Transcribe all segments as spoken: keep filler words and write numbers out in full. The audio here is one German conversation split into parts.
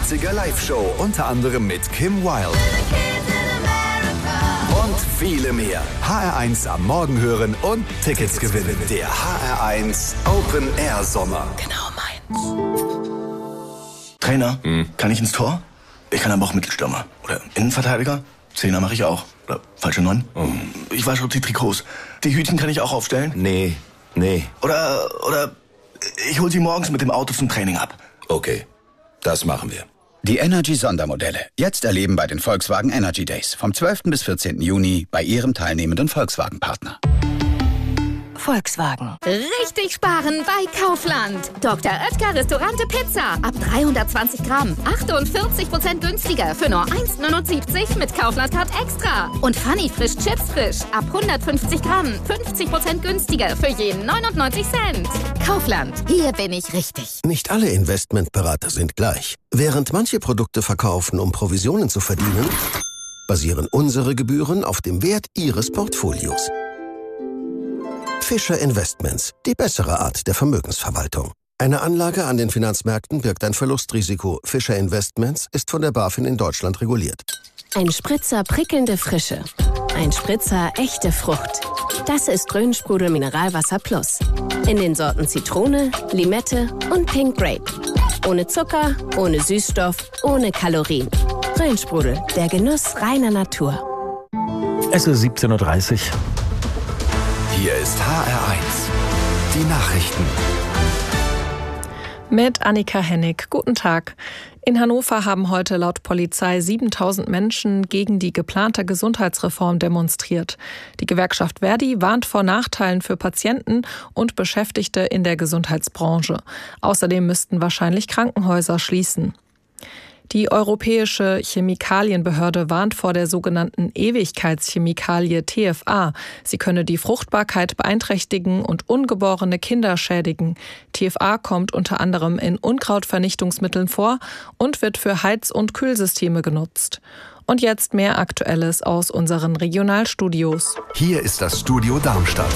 neunziger Live-Show, unter anderem mit Kim Wilde. Und viele mehr. H R eins am Morgen hören und Tickets gewinnen. Der H R eins Open Air Sommer. Genau meins. Trainer, hm. kann ich ins Tor? Ich kann aber auch Mittelstürmer. Oder Innenverteidiger? Zehner mache ich auch. Oder falsche Neun? Oh. Ich wasche auch die Trikots. Die Hütchen kann ich auch aufstellen? Nee, nee. Oder, oder ich hol sie morgens mit dem Auto zum Training ab. Okay, das machen wir. Die Energy-Sondermodelle. Jetzt erleben bei den Volkswagen Energy Days. Vom zwölften bis vierzehnten Juni bei Ihrem teilnehmenden Volkswagen-Partner. Volkswagen. Richtig sparen bei Kaufland. Doktor Oetker Restaurante Pizza. Ab dreihundertzwanzig Gramm. achtundvierzig Prozent günstiger für nur eins neunundsiebzig mit Kaufland Card Extra. Und Funny Frisch Chips Frisch. Ab hundertfünfzig Gramm. fünfzig Prozent günstiger für jeden neunundneunzig Cent. Kaufland. Hier bin ich richtig. Nicht alle Investmentberater sind gleich. Während manche Produkte verkaufen, um Provisionen zu verdienen, basieren unsere Gebühren auf dem Wert Ihres Portfolios. Fischer Investments, die bessere Art der Vermögensverwaltung. Eine Anlage an den Finanzmärkten birgt ein Verlustrisiko. Fischer Investments ist von der BaFin in Deutschland reguliert. Ein Spritzer prickelnde Frische. Ein Spritzer echte Frucht. Das ist Grünsprudel Mineralwasser Plus. In den Sorten Zitrone, Limette und Pink Grape. Ohne Zucker, ohne Süßstoff, ohne Kalorien. Grünsprudel, der Genuss reiner Natur. Es ist siebzehn Uhr dreißig. Hier ist H R eins. Die Nachrichten. Mit Annika Hennig. Guten Tag. In Hannover haben heute laut Polizei siebentausend Menschen gegen die geplante Gesundheitsreform demonstriert. Die Gewerkschaft Verdi warnt vor Nachteilen für Patienten und Beschäftigte in der Gesundheitsbranche. Außerdem müssten wahrscheinlich Krankenhäuser schließen. Die Europäische Chemikalienbehörde warnt vor der sogenannten Ewigkeitschemikalie T F A. Sie könne die Fruchtbarkeit beeinträchtigen und ungeborene Kinder schädigen. T F A kommt unter anderem in Unkrautvernichtungsmitteln vor und wird für Heiz- und Kühlsysteme genutzt. Und jetzt mehr Aktuelles aus unseren Regionalstudios. Hier ist das Studio Darmstadt.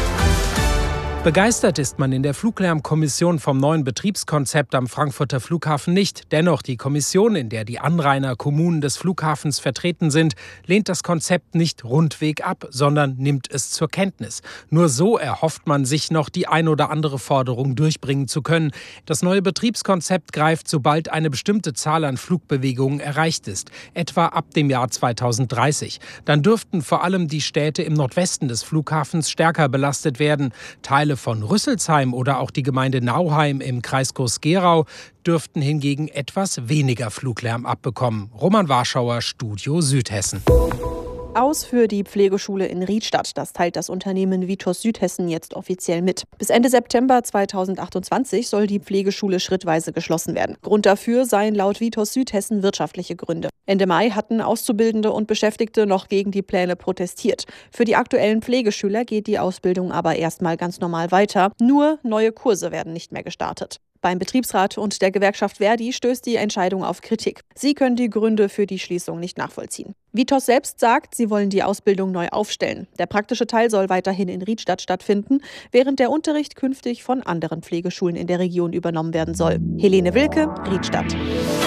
Begeistert ist man in der Fluglärmkommission vom neuen Betriebskonzept am Frankfurter Flughafen nicht. Dennoch, die Kommission, in der die Anrainer Kommunen des Flughafens vertreten sind, lehnt das Konzept nicht rundweg ab, sondern nimmt es zur Kenntnis. Nur so erhofft man sich noch, die ein oder andere Forderung durchbringen zu können. Das neue Betriebskonzept greift, sobald eine bestimmte Zahl an Flugbewegungen erreicht ist, etwa ab dem Jahr zweitausenddreißig. Dann dürften vor allem die Städte im Nordwesten des Flughafens stärker belastet werden. Teile von Rüsselsheim oder auch die Gemeinde Nauheim im Kreis Groß-Gerau dürften hingegen etwas weniger Fluglärm abbekommen. Roman Warschauer, Studio Südhessen. Aus für die Pflegeschule in Riedstadt. Das teilt das Unternehmen Vitos Südhessen jetzt offiziell mit. Bis Ende September zweitausendachtundzwanzig soll die Pflegeschule schrittweise geschlossen werden. Grund dafür seien laut Vitos Südhessen wirtschaftliche Gründe. Ende Mai hatten Auszubildende und Beschäftigte noch gegen die Pläne protestiert. Für die aktuellen Pflegeschüler geht die Ausbildung aber erstmal ganz normal weiter. Nur neue Kurse werden nicht mehr gestartet. Beim Betriebsrat und der Gewerkschaft Verdi stößt die Entscheidung auf Kritik. Sie können die Gründe für die Schließung nicht nachvollziehen. Vitos selbst sagt, sie wollen die Ausbildung neu aufstellen. Der praktische Teil soll weiterhin in Riedstadt stattfinden, während der Unterricht künftig von anderen Pflegeschulen in der Region übernommen werden soll. Helene Wilke, Riedstadt.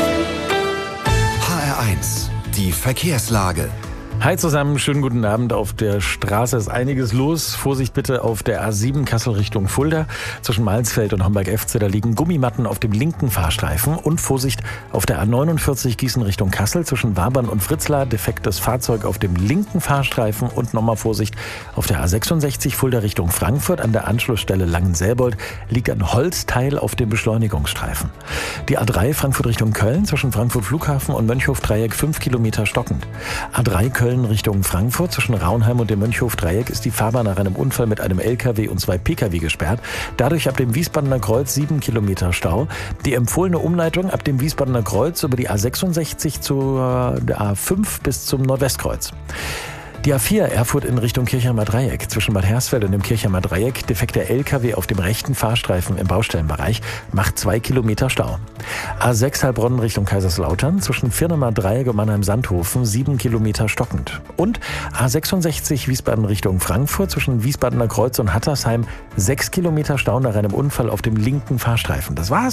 H R eins. Die Verkehrslage. Hi zusammen, schönen guten Abend. Auf der Straße ist einiges los. Vorsicht bitte auf der A sieben Kassel Richtung Fulda. Zwischen Malsfeld und Homberg-F C, da liegen Gummimatten auf dem linken Fahrstreifen. Und Vorsicht auf der A neunundvierzig Gießen Richtung Kassel zwischen Wabern und Fritzlar. Defektes Fahrzeug auf dem linken Fahrstreifen. Und nochmal Vorsicht auf der A sechsundsechzig Fulda Richtung Frankfurt. An der Anschlussstelle Langenselbold liegt ein Holzteil auf dem Beschleunigungsstreifen. Die A drei Frankfurt Richtung Köln zwischen Frankfurt Flughafen und Mönchhof-Dreieck fünf Kilometer stockend. A drei Köln Richtung Frankfurt zwischen Raunheim und dem Mönchhof-Dreieck ist die Fahrbahn nach einem Unfall mit einem L K W und zwei P K W gesperrt. Dadurch ab dem Wiesbadener Kreuz sieben Kilometer Stau. Die empfohlene Umleitung ab dem Wiesbadener Kreuz über die A sechsundsechzig zur der A fünf bis zum Nordwestkreuz. Die A vier Erfurt in Richtung Kirchheimer Dreieck. Zwischen Bad Hersfeld und dem Kirchheimer Dreieck defekter L K W auf dem rechten Fahrstreifen im Baustellenbereich macht zwei Kilometer Stau. A sechs Heilbronn Richtung Kaiserslautern. Zwischen Firnemer Dreieck und Mannheim-Sandhofen sieben Kilometer stockend. Und A sechsundsechzig Wiesbaden Richtung Frankfurt. Zwischen Wiesbadener Kreuz und Hattersheim sechs Kilometer Stau nach einem Unfall auf dem linken Fahrstreifen. Das war's.